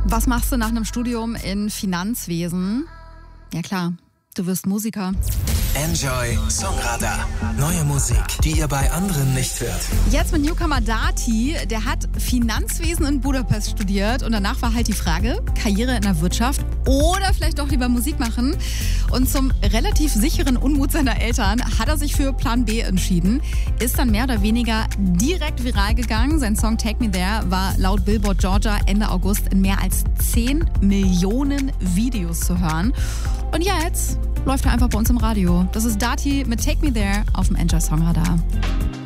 Was machst du nach einem Studium in Finanzwesen? Ja klar, du wirst Musiker. Enjoy Songradar. Neue Musik, die ihr bei anderen nicht hört. Jetzt mit Newcomer Dati, der hat Finanzwesen in Budapest studiert und danach war halt die Frage, Karriere in der Wirtschaft oder vielleicht doch lieber Musik machen. Und zum relativ sicheren Unmut seiner Eltern hat er sich für Plan B entschieden. Ist dann mehr oder weniger direkt viral gegangen. Sein Song Take Me There war laut Billboard Georgia Ende August in mehr als 10 Millionen Videos zu hören. Und jetzt läuft er einfach bei uns im Radio. Das ist Dati mit Take Me There auf dem Enjoy Songradar.